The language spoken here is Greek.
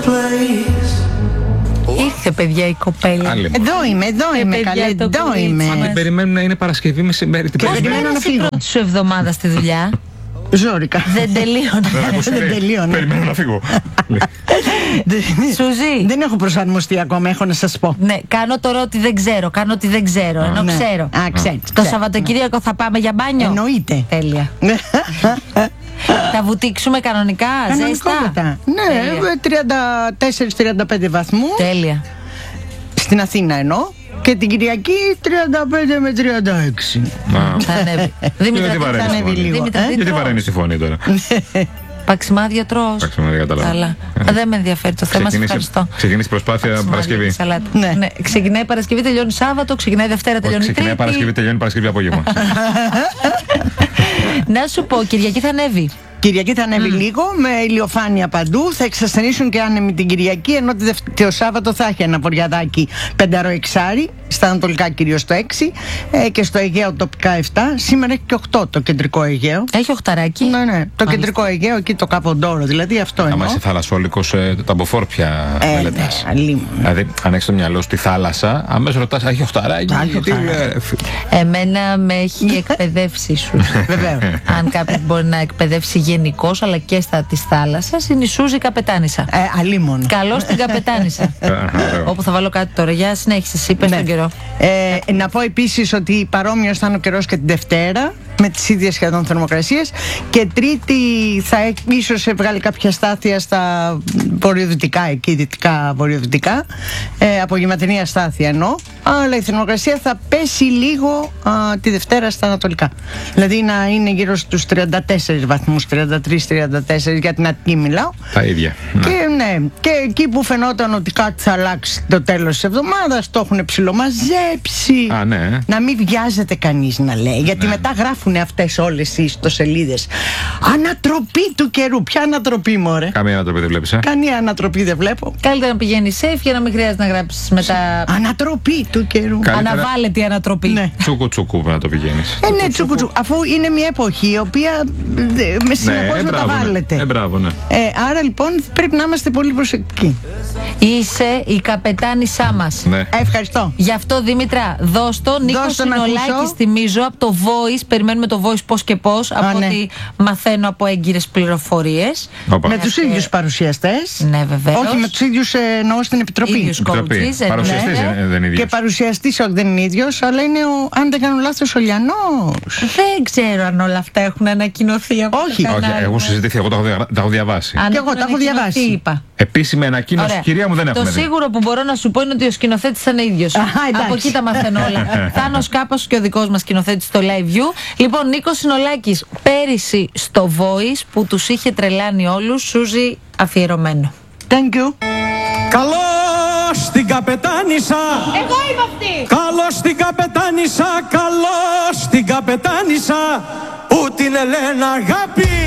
Ήρθε, παιδιά, η κοπέλα. Εδώ είμαι, καλέ, εδώ είμαι. Αν την περιμένουν να είναι Παρασκευή μεσημέρι. Πώς πέρασε η πρώτη σου εβδομάδα στη δουλειά? Ζόρικα. Δεν τελείωνα. Περιμένω να φύγω. Σουζή. Δεν έχω προσαρμοστεί ακόμα, έχω να σας πω. Ναι, κάνω τώρα ότι δεν ξέρω. Κάνω ότι δεν ξέρω. Ενώ Ναι. ξέρω. Α, ξέρεις. Το Σαββατοκύριακο θα πάμε για μπάνιο. Εννοείται. Τέλεια. Θα βουτήξουμε κανονικά, ζέστα. Κανονικότατα. Ναι, 34-35 βαθμούς. Τέλεια. Στην Αθήνα εννοώ. Και την Κυριακή 35 με 36. Θα ανέβει. Δήμητρα, Γιατί Θα ανέβει λίγο. Γιατί βαραίνει τη φωνή τώρα? Παξιμάδια τρως. Παξιμάδια, κατάλαβα. Καλά. Δεν με ενδιαφέρει το θέμα, σε ευχαριστώ. Ξεκινήσει προσπάθεια Παρασκευή. Ναι. Ξεκινάει Παρασκευή, τελειώνει Σάββατο, ξεκινάει Δευτέρα, τελειώνει Τρίτη. Ξεκινάει Παρασκευή, τελειώνει Παρασκευή απόγευμα. Να σου πω, Κυριακή θα ανέβει. Κυριακή θα ανέβει λίγο, με ηλιοφάνεια παντού. Θα εξασθενήσουν και άνεμοι την Κυριακή, ενώ το Σάββατο θα έχει ένα βοριαδάκι 5-6, στα ανατολικά κυρίως το 6, και στο Αιγαίο τοπικά 7. Σήμερα έχει και 8 το κεντρικό Αιγαίο. Έχει οχταράκι. Ναι, το κεντρικό Αιγαίο, εκεί το Καποντόρο, δηλαδή αυτό εννοώ. Άμα είσαι θαλασσόλικος, τα μποφόρ πια μελετάς. Δηλαδή, αν έχεις στο μυαλό σου τη θάλασσα, αμέσως ρωτάς, έχει οχταράκι? Εμένα με έχει εκπαιδεύσει σου. Βεβαίως. Αν κάποιος μπορεί να εκπαιδεύσει γενικώς, αλλά και στα της θάλασσας, είναι η Σούζη Καπετάνισσα. Αλίμονο. Καλώς την Καπετάνισσα. Όπου θα βάλω κάτι τώρα. Για συνέχισε, εσύ πες τον καιρό. Να πω επίσης ότι παρόμοιος θα είναι ο καιρός και την Δευτέρα, με τις ίδιες σχεδόν θερμοκρασίες, και Τρίτη θα ίσως βγάλει κάποια στάθεια στα βορειοδυτικά, εκεί δυτικά βορειοδυτικά, απογευματινή αστάθεια εννοώ, αλλά η θερμοκρασία θα πέσει λίγο τη Δευτέρα στα ανατολικά, δηλαδή να είναι γύρω στους 34 βαθμούς, 33-34, για την Αττική μιλάω. Τα ίδια. Και εκεί που φαινόταν ότι κάτι θα αλλάξει το τέλος της εβδομάδας, το έχουν ψιλομαζέψει. Να μην βιάζεται κανείς να λέει, γιατί μετά γράφουν αυτές όλες οι ιστοσελίδες. Ανατροπή του καιρού. Ποια ανατροπή, μωρέ? Καμία ανατροπή δεν βλέπεις, Καμία ανατροπή δεν βλέπω. Καλύτερα να πηγαίνει safe για να μην χρειάζεται να γράψεις μετά. Ανατροπή του καιρού. Αναβάλλεται η ανατροπή. Ναι. Τσούκου να το πηγαίνεις. Ναι, τσούκου. Αφού είναι μια εποχή η οποία με συνεχώς μεταβάλλεται. Μπράβο, ναι. Άρα λοιπόν πρέπει να είμαστε πολύ προσεκτικοί. Είσαι η καπετάνισά μας. Ναι. Ευχαριστώ. Γι' αυτό, Δήμητρα, δώσ' το. Νίκος Συνολάκης, θυμίζω, από το Voice. Περιμένουμε το Voice πώς και πώς, από ό,τι μαθαίνω από έγκυρες πληροφορίες. Με τους ίδιους παρουσιαστές. Ναι, βεβαίως. Όχι, με τους ίδιους εννοώ στην Επιτροπή. Ίδιους coaches. Παρουσιαστής δεν είναι ίδιος. Και παρουσιαστής όχι, δεν είναι ίδιος, αλλά είναι αν δεν κάνω λάθος, ο Λιανός. Δεν ξέρω αν όλα αυτά έχουν ανακοινωθεί από Όχι, έχουν συζητηθεί, εγώ τα έχω διαβάσει. Και εγώ τα έχω διαβάσει. Είπα. Επίσημη ανακοίνωση, κυρία μου, δεν έχουμε. Το σίγουρο που μπορώ να σου πω είναι ότι ο σκηνοθέτης θα είναι ίδιος. Από εκεί τα μαθαίνω όλα. Θάνος Κάπας και ο δικός μας σκηνοθέτης στο Live View. Λοιπόν, Νίκος Συνολάκης, πέρυσι στο Voice που τους είχε τρελάνει όλους, Σούζη, αφιερωμένο. Thank you. Καλώς την καπετάνισσα. Εγώ είμαι αυτή. Καλώς την καπετάνισσα. Καλώς την καπετάνισσα. Που την Ελένα αγάπη